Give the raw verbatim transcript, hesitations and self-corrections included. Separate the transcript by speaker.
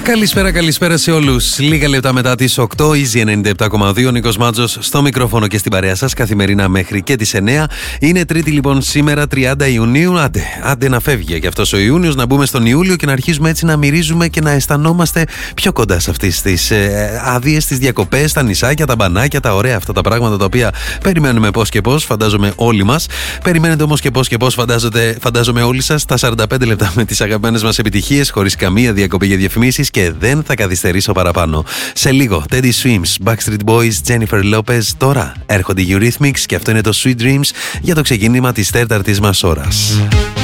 Speaker 1: Καλησπέρα, καλησπέρα σε όλους. Λίγα λεπτά μετά τις οκτώ, Easy ενενήντα επτά κόμμα δύο, Νίκος Μάτζος στο μικρόφωνο και στην παρέα σας καθημερινά μέχρι και τις εννέα. Είναι Τρίτη λοιπόν σήμερα, τριάντα Ιουνίου. Άντε, άντε να φεύγει και αυτός ο Ιούνιος, να μπούμε στον Ιούλιο και να αρχίζουμε έτσι να μυρίζουμε και να αισθανόμαστε πιο κοντά σε αυτές τις ε, άδειες, τις διακοπές, τα νησάκια, τα μπανάκια, τα ωραία αυτά τα πράγματα τα οποία περιμένουμε πώς και πώς, φαντάζομαι όλοι μας. Περιμένετε όμως και πώς και πώς, φαντάζομαι όλοι σας, τα σαράντα πέντε λεπτά με τις αγαπημένες μας επιτυχίες, χωρίς καμία διακοπή για διαφημίσεις. Και δεν θα καθυστερήσω παραπάνω. Σε λίγο, Teddy Swims, Backstreet Boys, Jennifer Lopez. Τώρα έρχονται οι Eurythmics και αυτό είναι το Sweet Dreams για το ξεκίνημα της τέταρτης μας ώρας.